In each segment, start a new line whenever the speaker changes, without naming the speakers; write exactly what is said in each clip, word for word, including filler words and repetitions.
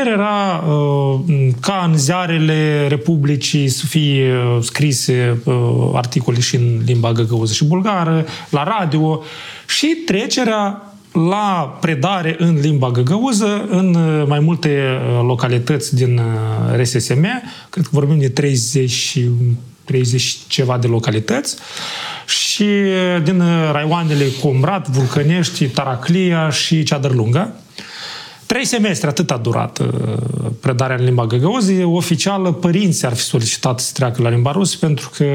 Inițial era ca în ziarele Republicii să fie scrise articole și în limba găgăuză și bulgară, la radio, și trecerea la predare în limba găgăuză în mai multe localități din R S S M. Cred că vorbim de treizeci, treizeci ceva de localități. Și din raioanele Comrat, Vulcănești, Taraclia și Ceadărlungă. Trei semestre, atât a durat predarea în limba găgăuză. Oficial, părinții ar fi solicitat să treacă la limba rusă pentru că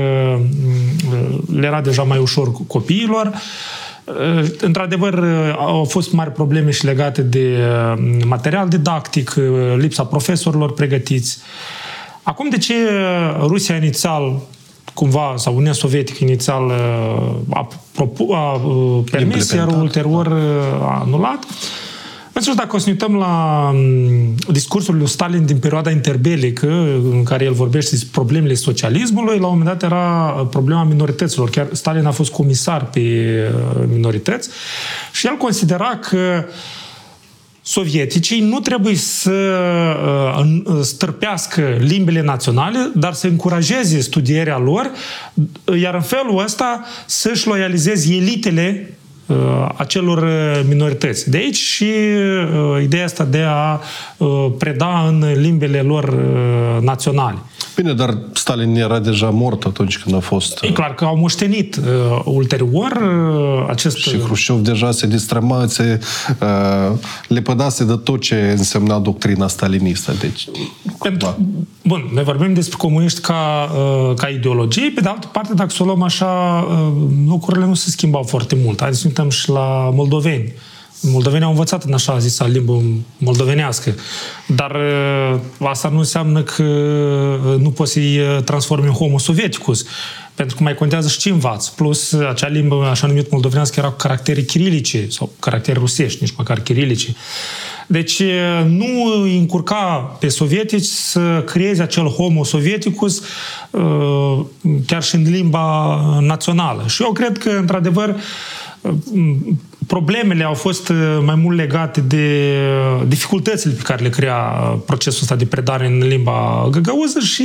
le era deja mai ușor copiilor. Într-adevăr, au fost mari probleme și legate de material didactic, lipsa profesorilor pregătiți. Acum, de ce Rusia inițial, cumva, sau Uniunea Sovietică inițial a, a, a permis, iar ulterior a anulat? Pentru că dacă o să ne uităm la discursul lui Stalin din perioada interbelică, în care el vorbește despre problemele socialismului, la un moment dat era problema minorităților. Chiar Stalin a fost comisar pe minorități și el considera că sovieticii nu trebuie să stârpească limbile naționale, dar să încurajeze studierea lor, iar în felul ăsta să-și loializeze elitele acelor minorități. De aici și uh, ideea asta de a uh, preda în limbile lor uh, naționale.
Bine, dar Stalin era deja mort atunci când a fost...
E clar că au moștenit uh, ulterior uh, acest...
Și Hrușciov deja se distrăma, se uh, lepădase de tot ce însemna doctrina stalinistă. Deci,
Pentru, bun, noi vorbim despre comuniști ca, uh, ca ideologie, pe de altă parte, dacă să o luăm așa, uh, lucrurile nu se schimbau foarte mult. Haideți să uităm și la moldoveni. Moldovenii au învățat în așa zisă limbă moldovenească, dar asta nu înseamnă că nu poți să-i transformi în homo sovieticus, pentru că mai contează și ce învați. Plus, acea limbă, așa numit moldovenească, era cu caractere chirilice sau caractere rusești, nici măcar chirilice. Deci nu încurca pe sovietici să creeze acel homo sovieticus chiar și în limba națională. Și eu cred că, într-adevăr, problemele au fost mai mult legate de dificultățile pe care le crea procesul ăsta de predare în limba găgăuză și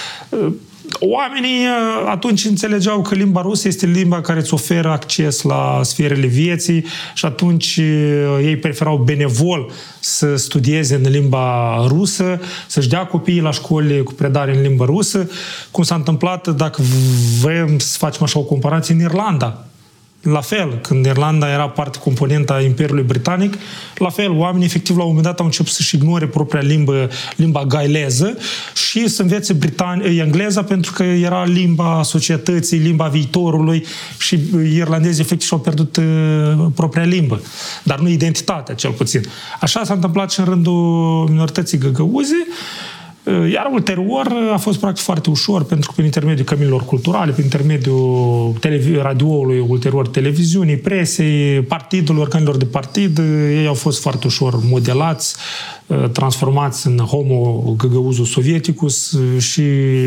oamenii atunci înțelegeau că limba rusă este limba care îți oferă acces la sferele vieții și atunci ei preferau benevol să studieze în limba rusă, să-și dea copiii la școli cu predare în limba rusă, cum s-a întâmplat, dacă vrem să facem așa o comparație, în Irlanda. La fel, când Irlanda era parte componentă a Imperiului Britanic, la fel, oamenii efectiv la un moment dat au început să-și ignore propria limbă, limba gaeleză și să învețe britani- engleza pentru că era limba societății, limba viitorului și irlandezii efectiv și-au pierdut uh, propria limbă, dar nu identitatea, cel puțin. Așa s-a întâmplat și în rândul minorității găgăuze. Iar ulterior a fost practic foarte ușor, pentru că prin intermediul căminilor culturale, prin intermediul televi- radioului, ulterior televiziunii, presei, partidului, organelor de partid, ei au fost foarte ușor modelați, transformați în homo găgăuzul sovieticus și,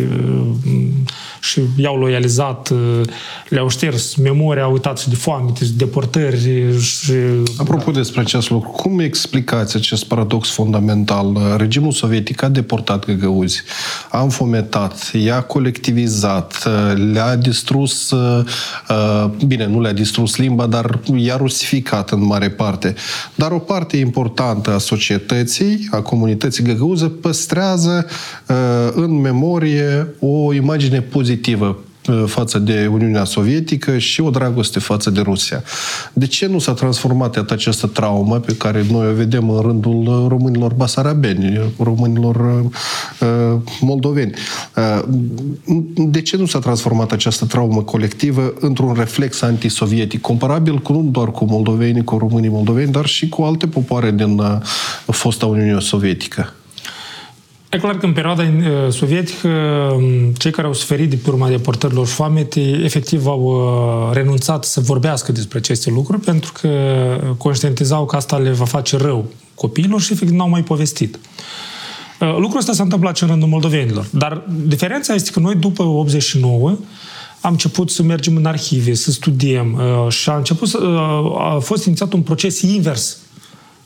și i-au loializat, le-au șters memoria, au uitat și de foame, de deportări. Și...
Apropo despre acest lucru, cum explicați acest paradox fundamental? Regimul sovietic a deportat găgăuzi, a înfometat, i-a colectivizat, le-a distrus, bine, nu le-a distrus limba, dar i-a rusificat în mare parte. Dar o parte importantă a societății, a comunității găgăuze, păstrează uh, în memorie o imagine pozitivă față de Uniunea Sovietică și o dragoste față de Rusia. De ce nu s-a transformat această traumă pe care noi o vedem în rândul românilor basarabeni, românilor uh, moldoveni? Uh, de ce nu s-a transformat această traumă colectivă într-un reflex antisovietic, comparabil cu, nu doar cu moldovenii, cu românii moldoveni, dar și cu alte popoare din uh, fosta Uniune Sovietică?
E clar că în perioada sovietică, cei care au suferit de pe urma deportărilor și foametei, efectiv au renunțat să vorbească despre aceste lucruri, pentru că conștientizau că asta le va face rău copiilor și efectiv n-au mai povestit. Lucrul ăsta s-a întâmplat și în rândul moldovenilor. Dar diferența este că noi, după optzeci și nouă, am început să mergem în arhive, să studiem și a, început să, a fost inițiat un proces invers.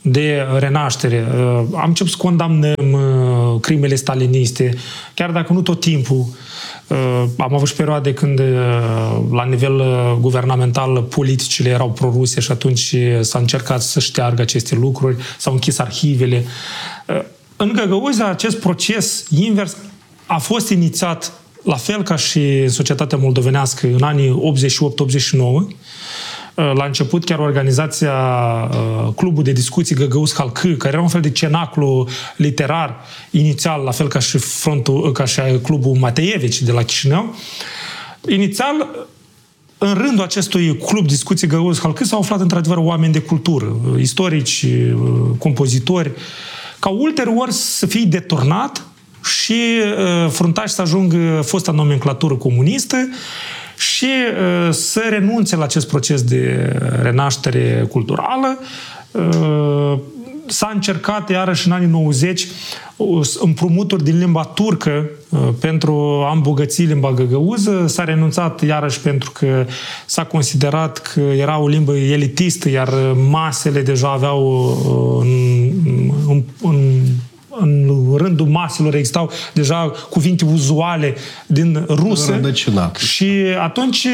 de renaștere. Am început să condamnăm crimele staliniste, chiar dacă nu tot timpul. Am avut și perioade când la nivel guvernamental politicile erau proruse și atunci s-a încercat să șteargă aceste lucruri, s-au închis arhivele. În Găgăuzia acest proces invers a fost inițiat la fel ca și în societatea moldovenească în anii optzeci și opt optzeci și nouă. La început chiar organizația Clubul de Discuții Găgăuz Halkı, care era un fel de cenaclu literar inițial, la fel ca și, frontul, ca și Clubul Mateevici de la Chișinău. Inițial, în rândul acestui Club Discuții Găgăuz Halkı s-au aflat într-adevăr oameni de cultură, istorici, compozitori, ca ulterior să fie deturnat și fruntași să ajungă fosta nomenclatură comunistă și uh, să renunțe la acest proces de renaștere culturală. Uh, s-a încercat iarăși în anii nouăzeci împrumuturi din limba turcă uh, pentru a îmbogăți limba găgăuză. S-a renunțat iarăși pentru că s-a considerat că era o limbă elitistă, iar masele deja aveau uh, în, în, în în rândul maselor existau deja cuvinte uzuale din rusă.
Rădăcinat.
Și atunci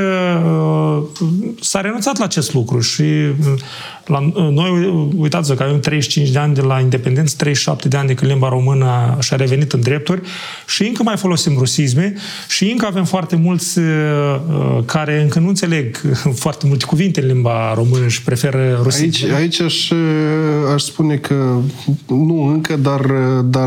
s-a renunțat la acest lucru și la noi, uitați-vă că avem treizeci și cinci de ani de la independență, treizeci și șapte de ani de când limba română și-a revenit în drepturi și încă mai folosim rusisme și încă avem foarte mulți care încă nu înțeleg foarte multe cuvinte în limba română și preferă rusisme.
Aici, aici aș, aș spune că nu încă, dar, dar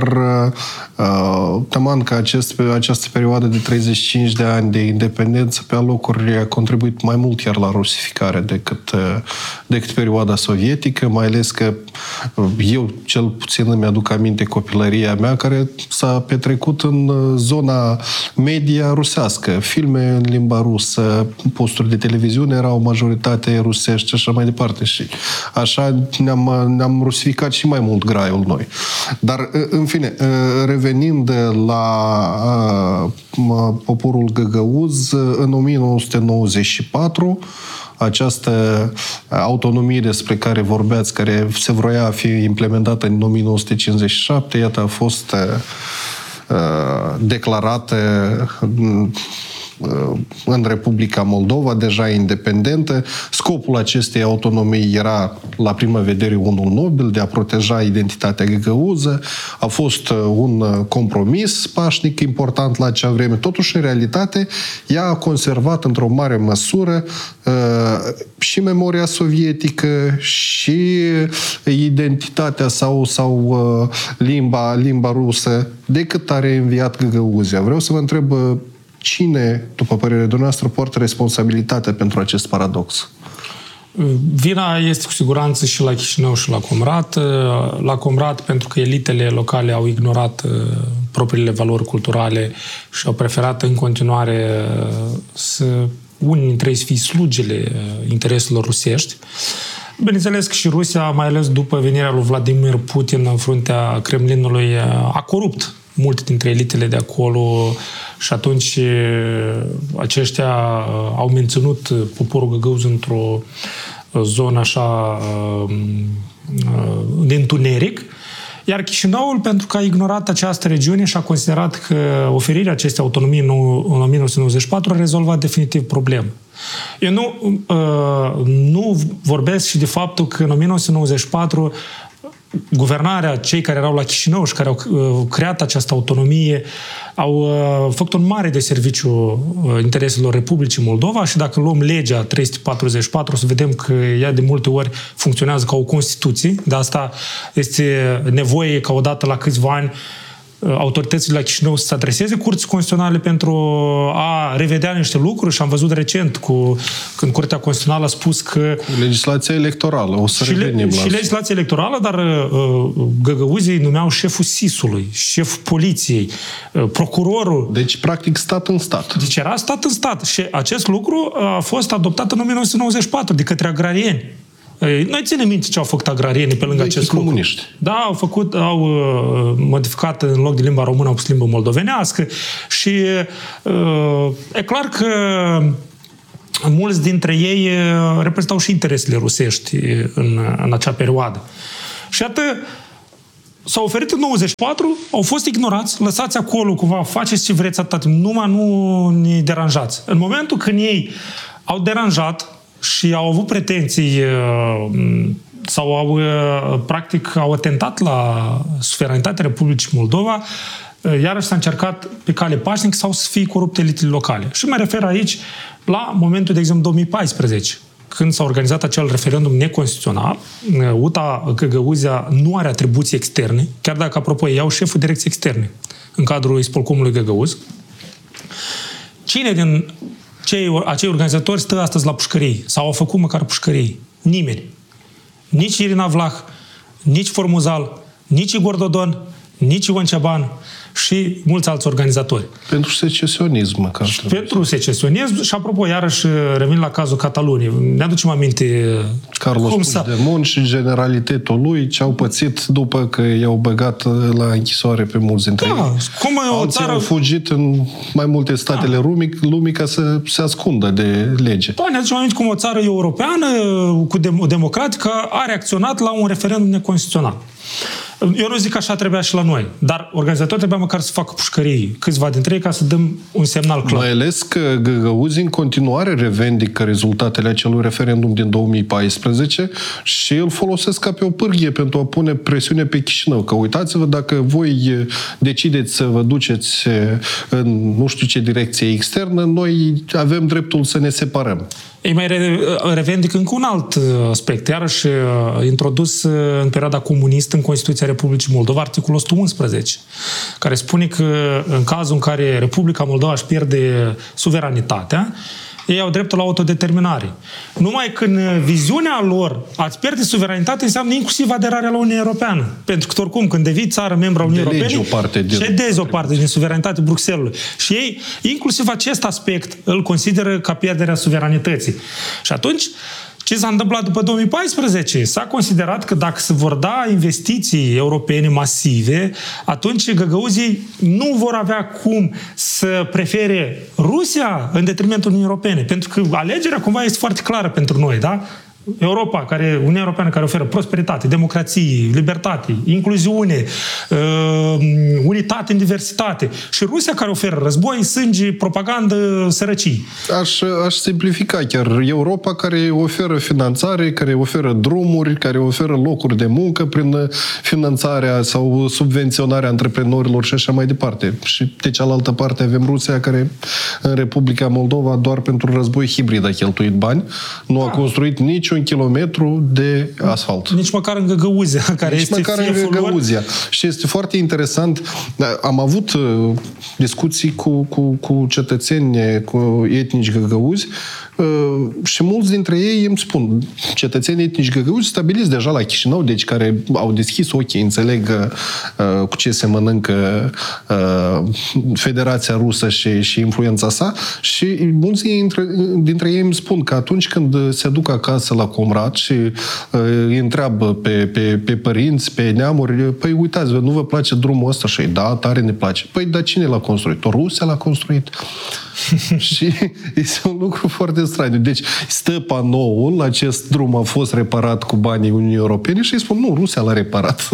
uh, taman că acest, această perioadă de treizeci și cinci de ani de independență pe alocuri a contribuit mai mult chiar la rusificare decât, decât perioada sovietică, mai ales că eu cel puțin îmi aduc aminte copilăria mea care s-a petrecut în zona media rusească. Filme în limba rusă, posturi de televiziune erau majoritate rusești și așa mai departe. Și așa ne-am, ne-am rusificat și mai mult graiul noi. Dar, în fine, revenind la poporul găgăuz, în o mie nouă sute nouăzeci și patru, această autonomie despre care vorbeați, care se vroia a fi implementată în o mie nouă sute cincizeci și șapte, iată, a fost uh, declarată uh, în Republica Moldova, deja independentă. Scopul acestei autonomii era, la prima vedere, unul nobil, de a proteja identitatea găgăuză. A fost un compromis pașnic important la acea vreme. Totuși, în realitate, ea a conservat într-o mare măsură și memoria sovietică și identitatea sau, sau limba, limba rusă, decât a reînviat Găgăuzia. Vreau să vă întreb cine, după părerea dumneavoastră, poartă responsabilitatea pentru acest paradox?
Vina este cu siguranță și la Chișinău și la Comrat. La Comrat pentru că elitele locale au ignorat propriile valori culturale și au preferat în continuare să unii dintre ei să fie slugile intereselor rusești. Bineînțeles că și Rusia, mai ales după venirea lui Vladimir Putin în fruntea Kremlinului, a corupt multe dintre elitele de acolo și atunci aceștia au menținut poporul găgăuz într-o zonă așa de întuneric, iar Chișinăul, pentru că a ignorat această regiune și a considerat că oferirea acestei autonomii în o mie nouă sute nouăzeci și patru a rezolvat definitiv problema. Eu nu, nu vorbesc și de faptul că în o mie nouă sute nouăzeci și patru guvernarea, cei care erau la Chișinău și care au uh, creat această autonomie, au uh, făcut un mare de serviciu uh, intereselor Republicii Moldova și dacă luăm legea trei sute patruzeci și patru, o să vedem că ea de multe ori funcționează ca o Constituție. De asta este nevoie ca odată la câțiva ani autoritățile la Chișinău să se adreseze curții constituționale pentru a revedea niște lucruri și am văzut recent cu, când Curtea Constituțională a spus că...
Legislația electorală, o să
și
revenim
le,
la
și legislația electorală, dar uh, găgăuzii numeau șeful S I S-ului, șeful poliției, uh, procurorul.
Deci, practic, stat în stat.
Deci era stat în stat și acest lucru a fost adoptat în o mie nouă sute nouăzeci și patru de către agrarieni. Noi ținem minte ce au făcut agrarienii pe lângă
de
acest
comuniști.
lucru. Da, au făcut, au uh, modificat în loc de limba română, au pus limba moldovenească și uh, e clar că mulți dintre ei uh, reprezentau și interesele rusești în, în acea perioadă. Și atât s-au oferit în nouăzeci și patru, au fost ignorați, lăsați acolo cumva, faceți ce vreți atât, numai nu ne deranjați. În momentul când ei au deranjat și au avut pretenții sau au, practic, au atentat la suveranitatea Republicii Moldova, iarăși s-a încercat pe cale pașnică sau să fie corupte elitele locale. Și mă refer aici la momentul, de exemplu, două mii paisprezece, când s-a organizat acel referendum neconstituțional. U T A Găgăuzia nu are atribuții externe, chiar dacă, apropo, ei au șeful direcției externe în cadrul Ispolcomului Găgăuz. Cine din cei, acei organizatori stă astăzi la pușcării sau au făcut măcar pușcării? Nimeni. Nici Irina Vlah, nici Formuzal, nici Igor Dodon, nici Ion Ceban și mulți alți organizatori.
Pentru secesionism, măcar.
Pentru secesionism și, apropo, iarăși revin la cazul Cataluniei. Ne aducem aminte
Carlos Puigdemont și generalitatea lui, ce au pățit după că i-au băgat la închisoare pe mulți dintre
da,
ei.
Cum o
Alții
țară...
au fugit în mai multe statele da. lumii, lumii ca să se ascundă de lege.
Da, ne aducem aminte cum o țară europeană, cu dem- democratică, a reacționat la un referendum neconstituțional. Eu nu zic că așa trebuia și la noi, dar organizatorii trebuia măcar să facă pușcării, câțiva dintre ei, ca să dăm un semnal clar.
Mai ales că Găgăuzii în continuare revendică rezultatele acelui referendum din două mii paisprezece și îl folosesc ca pe o pârghie pentru a pune presiune pe Chișinău. Că uitați-vă, dacă voi decideți să vă duceți în nu știu ce direcție externă, noi avem dreptul să ne separăm.
Ei mai revendic încă un alt aspect, iarăși introdus în perioada comunistă în Constituția Republicii Moldova, articolul o sută unsprezece, care spune că în cazul în care Republica Moldova își pierde suveranitatea, ei au dreptul la autodeterminare. Numai când viziunea lor ați pierde suveranitate înseamnă inclusiv aderarea la Uniunea Europeană. Pentru că, oricum, când devii țară membru a Uniunii Europene, cedezi o parte din suveranitate Bruxellesului. Și ei, inclusiv acest aspect, îl consideră ca pierderea suveranității. Și atunci, ce s-a întâmplat după două mii paisprezece? S-a considerat că dacă se vor da investiții europene masive, atunci găgăuzii nu vor avea cum să prefere Rusia în detrimentul Uniunii Europene. Pentru că alegerea cumva este foarte clară pentru noi, da? Europa, care, Uniunea Europeană care oferă prosperitate, democrație, libertate, incluziune, uh, unitate în diversitate și Rusia care oferă război, sânge, propagandă, sărăcii.
Aș, aș simplifica chiar. Europa care oferă finanțare, care oferă drumuri, care oferă locuri de muncă prin finanțarea sau subvenționarea antreprenorilor și așa mai departe. Și de cealaltă parte avem Rusia care în Republica Moldova doar pentru război hibrid a cheltuit bani, nu a construit nici un kilometru de asfalt.
Nici măcar în Găgăuzia, care
Nici
este
măcar în Găgăuzia. Și este foarte interesant. Am avut discuții cu, cu, cu cetățeni cu etnici găgăuzi și mulți dintre ei îmi spun, cetățenii etnici găgăuzi stabiliți deja la Chișinău, deci care au deschis ochii, înțeleg uh, cu ce se mănâncă uh, Federația Rusă și, și influența sa și mulți dintre, dintre ei îmi spun că atunci când se duc acasă la Comrat și uh, îi întreabă pe, pe, pe părinți, pe neamuri, păi uitați-vă, nu vă place drumul ăsta? Și da, tare ne place. Păi, dar cine l-a construit? O Rusia l-a construit. Și este un lucru foarte straniu. Deci stă panoul, acest drum a fost reparat cu banii Uniunii Europene și îi spun, nu, Rusia l-a reparat.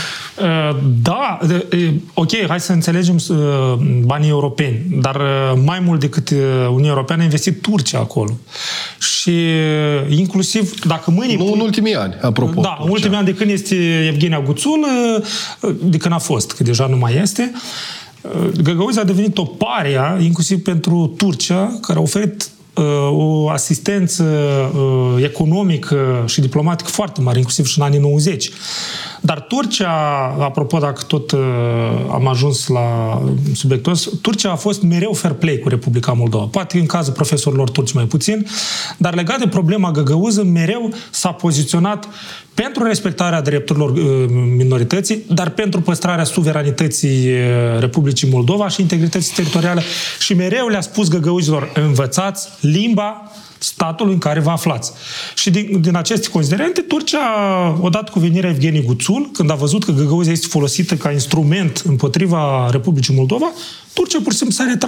Da, ok, hai să înțelegem banii europeni, dar mai mult decât Uniunea Europeană a investit Turcia acolo. Și inclusiv, dacă mâine...
Nu în ultimii ani, apropo.
Da, în ultimii ani de când este Evgenia Guțul, de când a fost, că deja nu mai este, Găgăuzia a devenit o paria, inclusiv pentru Turcia, care a oferit uh, o asistență uh, economică și diplomatică foarte mare, inclusiv și în anii nouăzeci. Dar Turcia, apropo, dacă tot uh, am ajuns la subiectul ăsta, Turcia a fost mereu fair play cu Republica Moldova. Poate în cazul profesorilor turci mai puțin, dar legat de problema găgăuză, mereu s-a poziționat pentru respectarea drepturilor uh, minorității, dar pentru păstrarea suveranității uh, Republicii Moldova și integrității teritoriale și mereu le-a spus găgăuzilor, învățați limba statul în care vă aflați. Și din, din aceste considerente, Turcia, odată cu venirea Evgenie Guțul, când a văzut că Găgăuzia este folosită ca instrument împotriva Republicii Moldova, Turcia pur și simplu s-a retras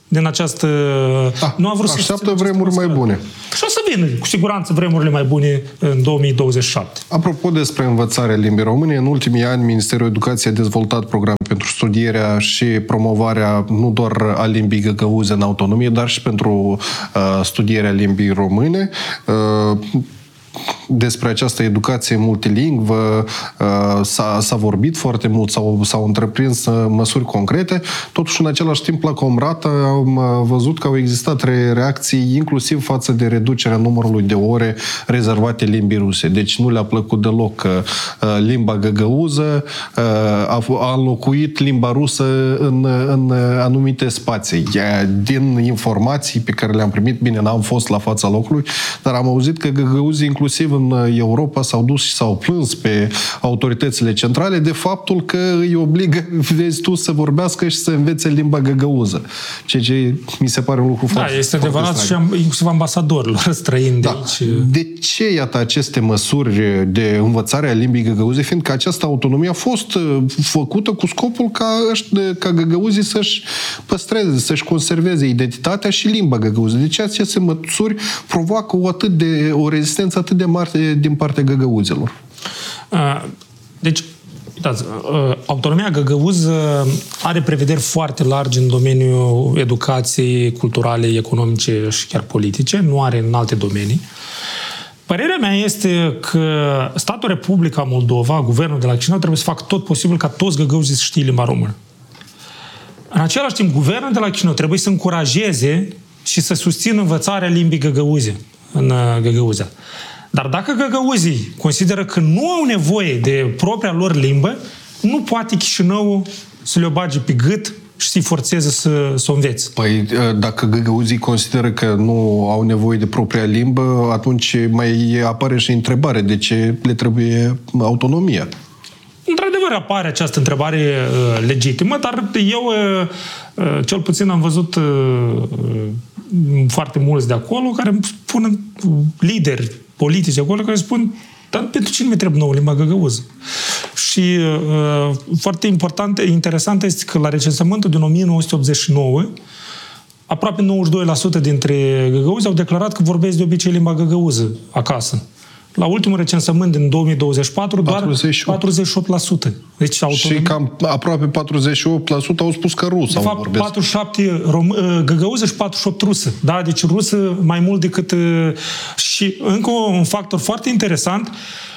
din această...
Da,
nu a vrut
așteaptă
să
vremuri mai bune.
Și o să vină, cu siguranță, vremurile mai bune în două mii douăzeci și șapte.
Apropo despre învățarea limbii române, în ultimii ani Ministerul Educației a dezvoltat programe pentru studierea și promovarea nu doar a limbii găgăuze în autonomie, dar și pentru uh, studierea limbii române. Uh, Despre această educație multilingvă s-a, s-a vorbit foarte mult, s-au, s-au întreprins măsuri concrete. Totuși, în același timp, la Comrata am văzut că au existat reacții inclusiv față de reducerea numărului de ore rezervate limbii ruse. Deci nu le-a plăcut deloc limba găgăuză, a înlocuit limba rusă în, în anumite spații. Din informații pe care le-am primit, bine, n-am fost la fața locului, dar am auzit că găgăuzii inclusiv în Europa s-au dus și s-au plâns pe autoritățile centrale de faptul că îi obligă, vezi tu, să vorbească și să învețe limba găgăuză. Ceea ce mi se pare un lucru
da,
foarte...
Da, este adevărat și am, inclusiv ambasadorilor străini de
da.
aici.
De ce, iată, aceste măsuri de învățare a limbii găgăuze, fiindcă această autonomie a fost făcută cu scopul ca, ca găgăuzii să-și păstreze, să-și conserveze identitatea și limba găgăuză. Deci aceste măsuri provoacă o, atât de, o rezistență atât de mare din partea găgăuzelor.
Deci, uitați, autonomia găgăuză are prevederi foarte largi în domeniul educației, culturale, economice și chiar politice, nu are în alte domenii. Părerea mea este că statul Republica Moldova, guvernul de la Chișinău, trebuie să facă tot posibil ca toți găgăuzii să știe limba română. În același timp, guvernul de la Chișinău trebuie să încurajeze și să susțină învățarea limbii găgăuze în găgăuzea. Dar dacă găgăuzii consideră că nu au nevoie de propria lor limbă, nu poate Chișinăul să le-o bage pe gât și să-i forțeze să, să o învețe.
Păi, dacă găgăuzii consideră că nu au nevoie de propria limbă, atunci mai apare și întrebare de ce le trebuie autonomia.
Într-adevăr apare această întrebare uh, legitimă, dar eu uh, cel puțin am văzut uh, foarte mulți de acolo care spun, lideri politici acolo, care spun, dar pentru cine mi trebuie nouă limba găgăuză? Și uh, foarte important, interesant este că la recensământul din o mie nouă sute optzeci și nouă, aproape nouăzeci și doi la sută dintre găgăuzi au declarat că vorbesc de obicei limba găgăuză acasă. La ultimul recensământ din două mii douăzeci și patru, doar patruzeci și opt patruzeci și opt la sută. Deci autonomie...
Și cam aproape patruzeci și opt la sută au spus că rusă.
De fapt, vorbesc. patruzeci și șapte rom- găgăuză și patruzeci și opt rusă. Da? Deci rusă mai mult decât... Și încă un factor foarte interesant,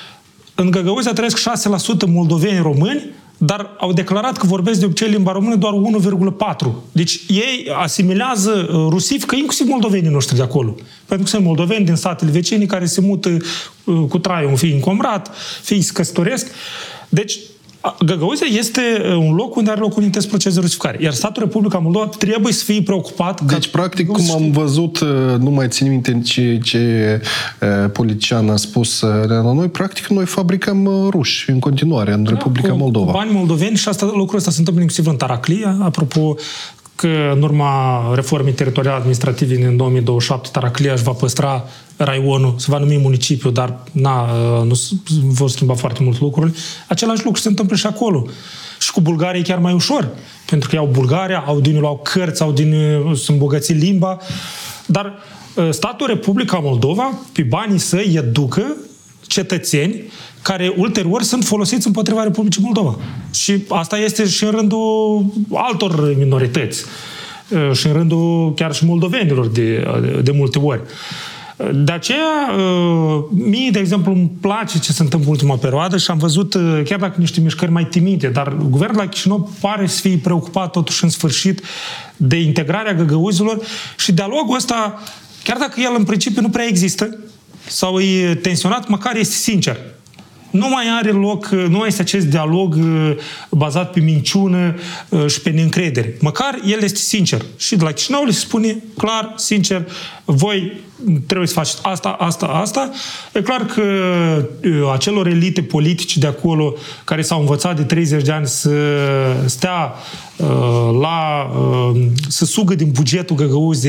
în Găgăuzia trăiesc șase la sută moldoveni români, dar au declarat că vorbesc de obicei limba română doar unu virgulă patru. Deci ei asimilează rusifică inclusiv moldovenii noștri de acolo. Pentru că sunt moldoveni din satele vecine care se mută cu traiul, fie în Comrat, fie se căsătoresc. Deci Găgăuzia este un loc unde are loc un intens proces de rusificare. Iar statul Republica Moldova trebuie să fie preocupat...
Deci, practic, cum am văzut, nu mai țin minte ce, ce politician a spus la noi, practic, noi fabricăm ruși în continuare în Republica
da, cu,
Moldova.
Cu bani moldoveni și asta, lucrul ăsta se întâmplă inclusiv în Taraclia. Apropo, că în urma reformei teritoriale administrative din două mii douăzeci și șapte, Taraclia își va păstra raionul, se va numi municipiu, dar na, nu vor schimba foarte mult lucrurile. Același lucru se întâmplă și acolo. Și cu Bulgaria e chiar mai ușor. Pentru că au Bulgaria, au din au cărți, au din sunt îmbogățit limba. Dar statul Republica Moldova, pe banii săi, educă cetățeni care ulterior sunt folosiți împotriva Republicii Moldova. Și asta este și în rândul altor minorități. Și în rândul chiar și moldovenilor de, de multe ori. De aceea, mie, de exemplu, îmi place ce se întâmplă în ultima perioadă și am văzut, chiar dacă niște mișcări mai timide, dar guvernul la Chișinău pare să fie preocupat totuși în sfârșit de integrarea găgăuzilor și dialogul ăsta, chiar dacă el în principiu nu prea există sau e tensionat, măcar este sincer. Nu mai are loc, nu mai este acest dialog bazat pe minciună și pe neîncredere. Măcar el este sincer. Și de la Chișinău le spune clar, sincer, voi trebuie să faceți asta, asta, asta. E clar că acelor elite politice de acolo care s-au învățat de treizeci de ani să stea la... să sugă din bugetul Găgăuzei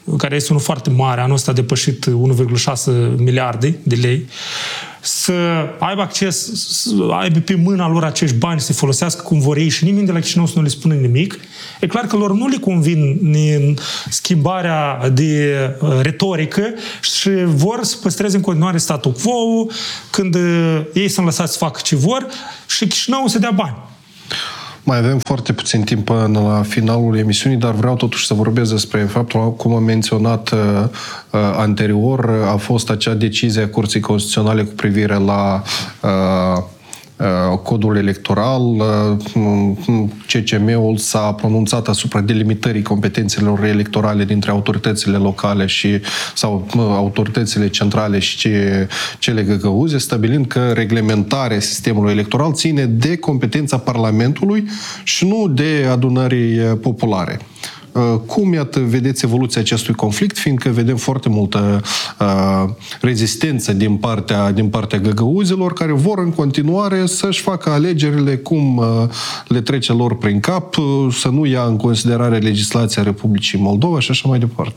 care este unul foarte mare, anul ăsta a depășit unu virgulă șase miliarde de lei, să aibă acces, să aibă pe mâna lor acești bani, să folosească cum vor ei și nimeni de la Chișinău să nu le spună nimic, e clar că lor nu le convin în schimbarea de retorică și vor să păstreze în continuare statul quo când ei sunt lăsați să facă ce vor și Chișinău să dea bani.
Mai avem foarte puțin timp până la finalul emisiunii, dar vreau totuși să vorbesc despre faptul, cum am menționat uh, anterior, a fost acea decizie a Curții Constituționale cu privire la uh, codul electoral. C C M-ul s-a pronunțat asupra delimitării competențelor electorale dintre autoritățile locale și sau autoritățile centrale și cele găgăuze, stabilind că reglementarea sistemului electoral ține de competența Parlamentului și nu de adunării populare. Cum, iată, vedeți evoluția acestui conflict, fiindcă vedem foarte multă uh, rezistență din partea, din partea găgăuzilor, care vor în continuare să-și facă alegerile cum uh, le trece lor prin cap, uh, să nu ia în considerare legislația Republicii Moldova și așa mai departe.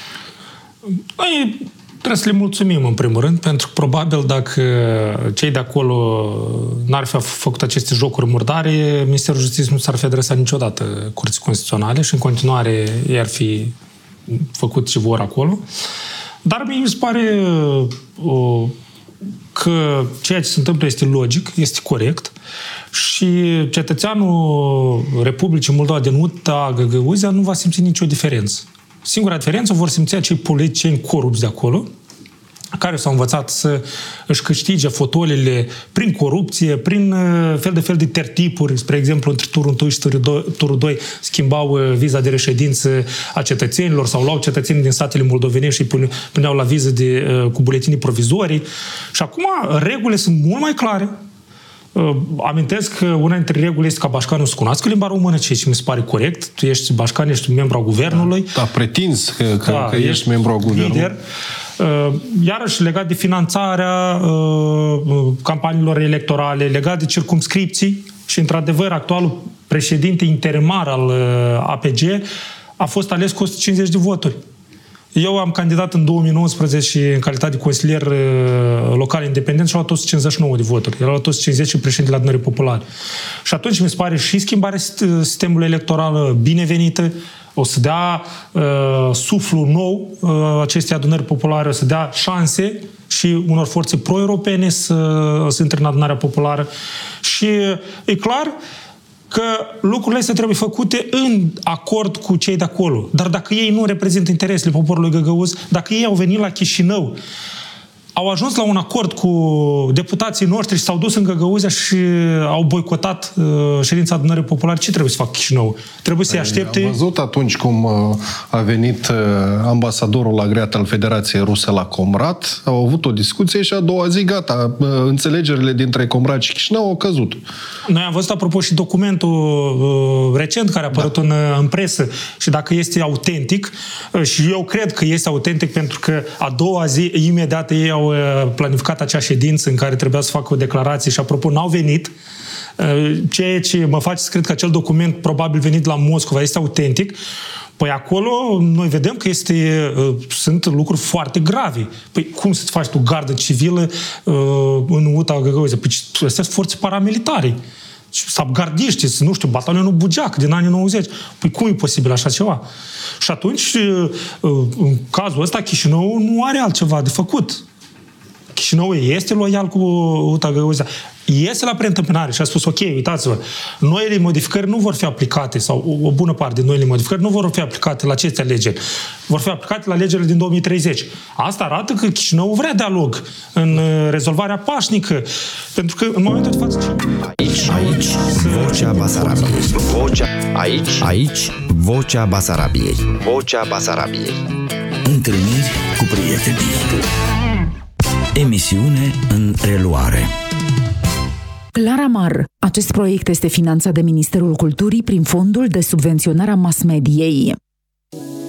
Noi trebuie să le mulțumim, în primul rând, pentru că probabil dacă cei de acolo n-ar fi făcut aceste jocuri murdare, Ministerul Justiției nu s-ar fi adresat niciodată Curții Constituționale și în continuare ei ar fi făcut ce vor acolo. Dar mie mi se pare uh, că ceea ce se întâmplă este logic, este corect și cetățeanul Republicii Moldova din Uta Găgăuzia nu va simți nicio diferență. Singura diferență o vor simți acei politicieni corupți de acolo, care s-au învățat să își câștige fotolile prin corupție, prin fel de fel de tertipuri. Spre exemplu, între turul unu și turul doi schimbau viza de reședință a cetățenilor sau luau cetățenii din statele moldovenești și îi puneau la viză de, cu buletinii provizorii. Și acum regulile sunt mult mai clare. Amintesc că una dintre reguli este ca bașcanul să cunoască limba română, ceea ce mi se pare corect. Tu ești bașcan, ești membru al guvernului.
Da, pretinzi că, că, da, că ești, ești membru al guvernului. Lider. Iarăși legat de finanțarea campaniilor electorale, legat de circumscripții și, într-adevăr, actualul președinte interimar al A P G a fost ales cu o sută cincizeci de voturi. Eu am candidat în două mii nouăsprezece în calitate de consilier local independent și am luat o sută cincizeci și nouă de voturi. El a luat o sută cincizeci și președintele Adunării Populare. Și atunci mi se pare și schimbarea sistemului electoral binevenită, o să dea uh, suflu nou uh, acestei adunări populare, o să dea șanse și unor forțe pro-europene să, să intre în adunarea populară. Și e clar că lucrurile astea trebuie făcute în acord cu cei de acolo. Dar dacă ei nu reprezintă interesele poporului găgăuz, dacă ei au venit la Chișinău, au ajuns la un acord cu deputații noștri și s-au dus în Găgăuzia și au boicotat uh, ședința adunării populare, ce trebuie să facă Chișinău? Trebuie să-i aștepte... Am văzut atunci cum uh, a venit uh, ambasadorul agreat al Federației Ruse la Comrat, au avut o discuție și a doua zi, gata, uh, înțelegerile dintre Comrat și Chișinău au căzut.
Noi am văzut, apropo, și documentul uh, recent care a apărut da. în, în presă și dacă este autentic, uh, și eu cred că este autentic pentru că a doua zi, imediat ei au planificat acea ședință în care trebuia să facă o declarație și, apropo, n-au venit, ceea ce mă face să cred că acel document, probabil venit la Moscova, este autentic. Păi acolo noi vedem că este, sunt lucruri foarte grave. Păi cum să-ți faci tu gardă civilă în Uta Găgăuzia? Păi astea sunt forțe paramilitare. Sabgardiști, nu știu, batalionul Bugeac din anii nouăzeci. Păi cum e posibil așa ceva? Și atunci, în cazul ăsta, Chișinău nu are altceva de făcut. Chișinău este loial cu Uta Găgăuzia. Iese la preîntâmpinare și a spus, ok, uitați-vă, noile modificări nu vor fi aplicate, sau o bună parte din noile modificări nu vor fi aplicate la aceste alegeri. Vor fi aplicate la alegerile din două mii treizeci. Asta arată că Chișinău vrea dialog în rezolvarea pașnică. Pentru că în momentul de față...
Aici, aici, Vocea Basarabiei. Vocea, aici, aici, Vocea Basarabiei. Vocea Basarabiei. Întâlniri cu prietenii. Emisiune în reluare.
Claramar. Acest proiect este finanțat de Ministerul Culturii prin Fondul de Subvenționare a Mass Mediei.